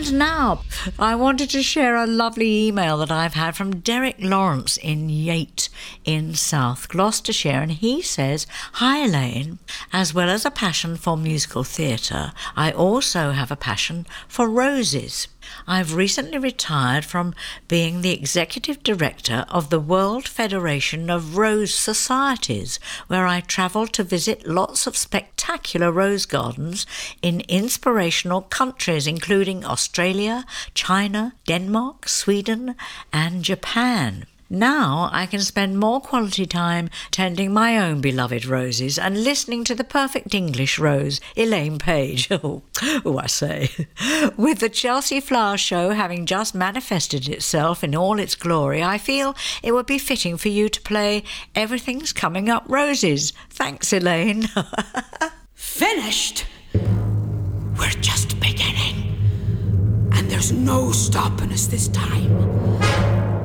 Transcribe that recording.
And now, I wanted to share a lovely email that I've had from Derek Lawrence in Yate in South Gloucestershire, and he says, "Hi Elaine, as well as a passion for musical theatre, I also have a passion for roses. I've recently retired from being the executive director of the World Federation of Rose Societies, where I travel to visit lots of spectacular rose gardens in inspirational countries including Australia, China, Denmark, Sweden and Japan. Now I can spend more quality time tending my own beloved roses and listening to the perfect English rose, Elaine Page." I say. "With the Chelsea Flower Show having just manifested itself in all its glory, I feel it would be fitting for you to play Everything's Coming Up Roses. Thanks, Elaine." Finished? We're just beginning. And there's no stopping us this time.